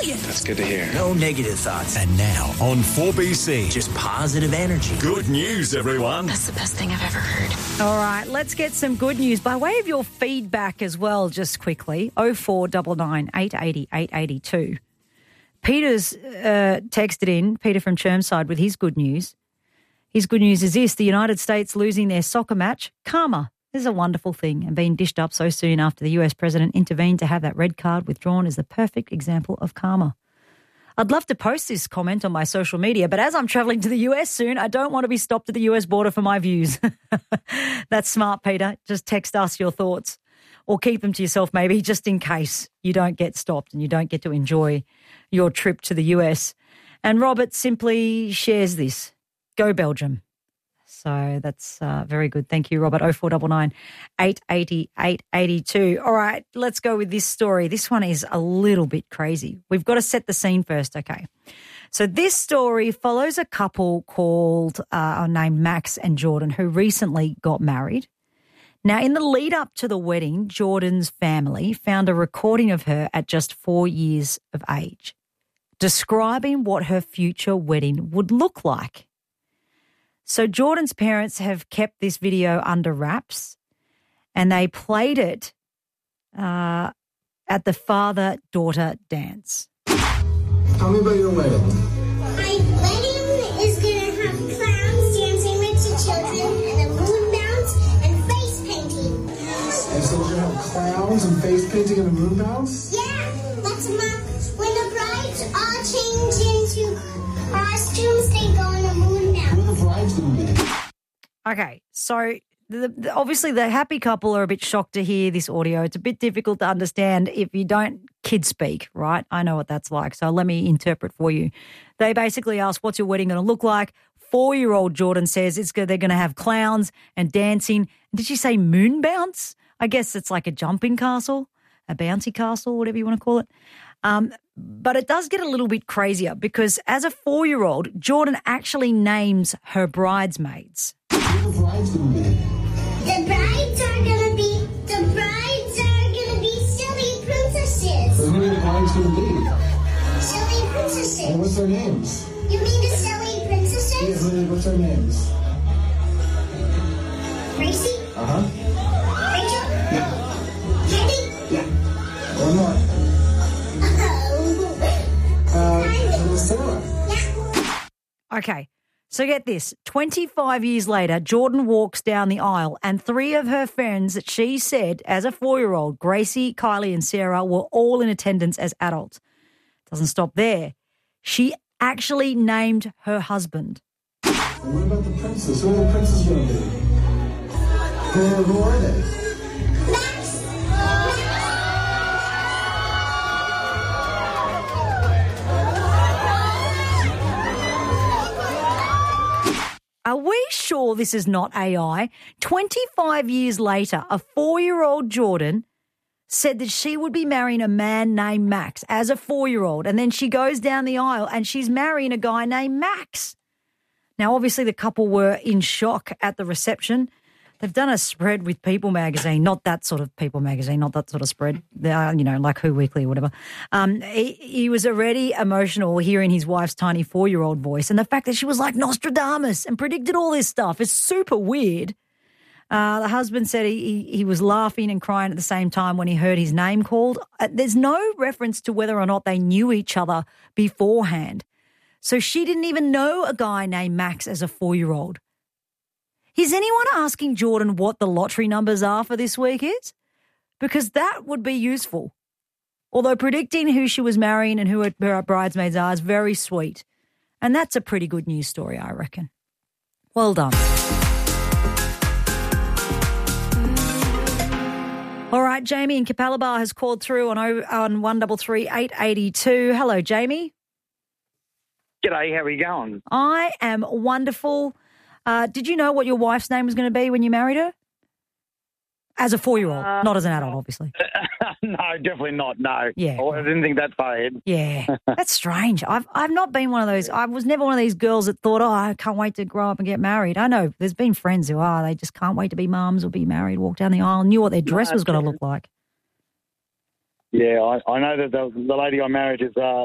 brilliant. That's good to hear. No negative thoughts. And now on 4BC. Just positive energy. Good news, everyone. That's the best thing I've ever heard. All right, let's get some good news by way of your feedback as well, just quickly. 0499 880 882. Peter's texted in, Peter from Chermside, with his good news. His good news is this: the United States losing their soccer match. Karma. This is a wonderful thing, and being dished up so soon after the US president intervened to have that red card withdrawn is the perfect example of karma. I'd love to post this comment on my social media, but as I'm travelling to the US soon, I don't want to be stopped at the US border for my views. That's smart, Peter. Just text us your thoughts, or keep them to yourself maybe, just in case you don't get stopped and you don't get to enjoy your trip to the US. And Robert simply shares this: go Belgium. So that's very good. Thank you, Robert. 0499 880 882. All right, let's go with this story. This one is a little bit crazy. We've got to set the scene first, okay? So this story follows a couple called, named Max and Jordan, who recently got married. Now, in the lead up to the wedding, Jordan's family found a recording of her at just 4 years of age, describing what her future wedding would look like. So Jordan's parents have kept this video under wraps, and they played it at the father-daughter dance. Tell me about your wedding. My wedding is going to have clowns dancing with the children and a moon bounce and face painting. And so we're going to have clowns and face painting and a moon bounce? Yeah, that's when the brides all change into costumes, they go on a moon bounce. Who are the brides going to be? Okay, so obviously the happy couple are a bit shocked to hear this audio. It's a bit difficult to understand if you don't kid speak, right? I know what that's like, so let me interpret for you. They basically ask, what's your wedding going to look like? 4-year-old Jordan says they're going to have clowns and dancing. Did she say moon bounce? I guess it's like a jumping castle, a bouncy castle, whatever you want to call it. But it does get a little bit crazier because as a 4-year-old, Jordan actually names her bridesmaids. Who are the brides going to be? The brides are going to be silly princesses. So who are the brides going to be? Silly princesses. And what's their names? You mean the silly princesses? Yeah, what's their names? Gracie? Rachel? Yeah. Candy? Yeah. One more. Sarah. Yeah. Okay, so get this. 25 years later, Jordan walks down the aisle and 3 of her friends that she said as a 4-year-old, Gracie, Kylie and Sarah, were all in attendance as adults. Doesn't stop there. She actually named her husband. And what about the princess? Who are the princes going to be? Who are they? Are we sure this is not AI? 25 years later, a 4-year-old Jordan said that she would be marrying a man named Max as a 4-year-old, and then she goes down the aisle and she's marrying a guy named Max. Now, obviously, the couple were in shock at the reception. They've done a spread with People magazine, not that sort of People magazine, not that sort of spread, like Who Weekly or whatever. He was already emotional hearing his wife's tiny 4-year-old voice, and the fact that she was like Nostradamus and predicted all this stuff is super weird. The husband said he was laughing and crying at the same time when he heard his name called. There's no reference to whether or not they knew each other beforehand. So she didn't even know a guy named Max as a 4-year-old. Is anyone asking Jordan what the lottery numbers are for this week is? Because that would be useful. Although predicting who she was marrying and who her bridesmaids are is very sweet. And that's a pretty good news story, I reckon. Well done. All right, Jamie in Capalaba has called through on 133 882. Hello, Jamie. G'day, how are you going? I am wonderful. Did you know what your wife's name was going to be when you married her? As a 4-year-old, not as an adult, obviously. No, definitely not, no. Yeah. I didn't think that far ahead. Yeah, that's strange. I've not been one of those. I was never one of these girls that thought, I can't wait to grow up and get married. I know there's been friends who are. They just can't wait to be mums or be married, walk down the aisle, knew what their dress was going to look like. Yeah, I know that the lady I married is